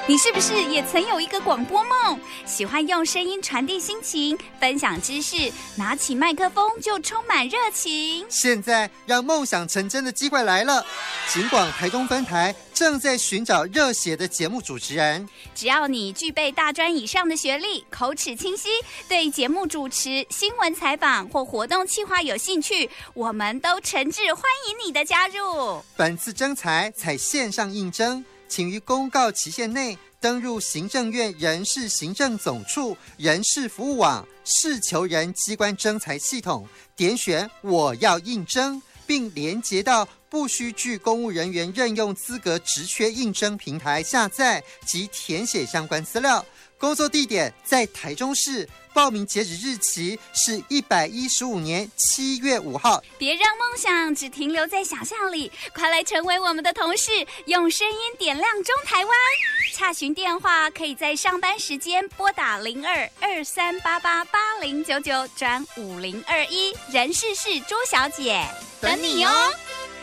你是不是也曾有一个广播梦？喜欢用声音传递心情，分享知识，拿起麦克风就充满热情。 现在让梦想成真的机会来了，警广台中分台正在寻找热血的节目主持人。 只要你具备大专以上的学历，口齿清晰，对节目主持、新闻采访或活动企划有兴趣，我们都诚挚欢迎你的加入。 本次征才采线上应征，请于公告期限内登入行政院人事行政总处人事服务网事求人机关征才系统，点选我要应征，并连结到不需具公务人员任用资格职缺应征平台下载及填写相关资料。工作地点在台中市，报名截止日期是115年7月5号。 别让梦想只停留在想象里，快来成为我们的同事，用声音点亮中台湾。洽询电话可以在上班时间拨打02-2388-8099转5021，人事是朱小姐，等你哦。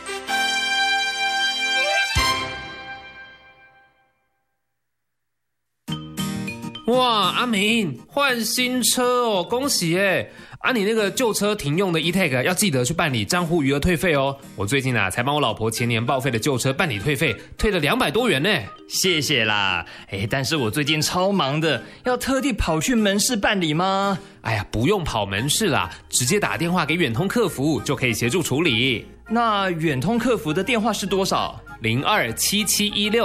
哇，阿明换新车哦，恭喜耶！啊，你那个旧车停用的 E-Tag 要记得去办理账户余额退费哦。我最近才帮我老婆前年报废的旧车办理退费，退了200多元呢。 谢谢啦，但是我最近超忙的，要特地跑去门市办理吗？ 哎呀，不用跑门市啦，直接打电话给远通客服就可以协助处理。 那远通客服的电话是多少？ 027716